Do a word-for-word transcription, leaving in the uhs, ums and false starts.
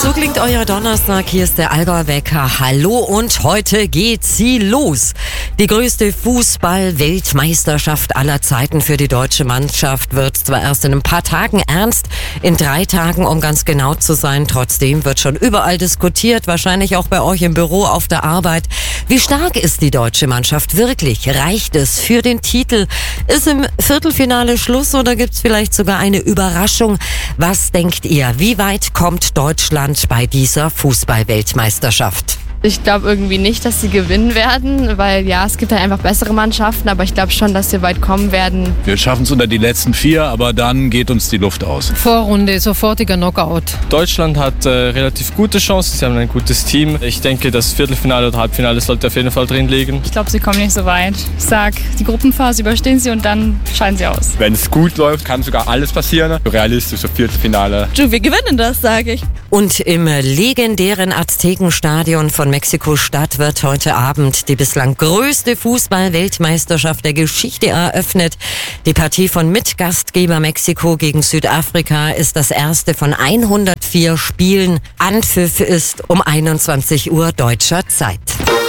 So klingt euer Donnerstag. Hier ist der Allgäu-Wecker. Hallo und heute geht sie los. Die größte Fußball-Weltmeisterschaft aller Zeiten für die deutsche Mannschaft wird zwar erst in ein paar Tagen ernst, in drei Tagen, um ganz genau zu sein. Trotzdem wird schon überall diskutiert, wahrscheinlich auch bei euch im Büro, auf der Arbeit. Wie stark ist die deutsche Mannschaft wirklich? Reicht es für den Titel? Ist im Viertelfinale Schluss oder gibt's vielleicht sogar eine Überraschung? Was denkt ihr? Wie weit kommt Deutschland bei dieser Fußball-Weltmeisterschaft? Ich glaube irgendwie nicht, dass sie gewinnen werden, weil ja, es gibt halt einfach bessere Mannschaften, aber ich glaube schon, dass sie weit kommen werden. Wir schaffen es unter die letzten vier, aber dann geht uns die Luft aus. Vorrunde, sofortiger Knockout. Deutschland hat äh, relativ gute Chancen, sie haben ein gutes Team. Ich denke, das Viertelfinale oder Halbfinale sollte auf jeden Fall drin liegen. Ich glaube, sie kommen nicht so weit. Ich sag, die Gruppenphase überstehen sie und dann scheiden sie aus. Wenn es gut läuft, kann sogar alles passieren. Realistisch, so Viertelfinale. Du, wir gewinnen das, sage ich. Und im legendären Aztekenstadion von Mexiko-Stadt wird heute Abend die bislang größte Fußball-Weltmeisterschaft der Geschichte eröffnet. Die Partie von Mitgastgeber Mexiko gegen Südafrika ist das erste von hundertvier Spielen. Anpfiff ist um einundzwanzig Uhr deutscher Zeit.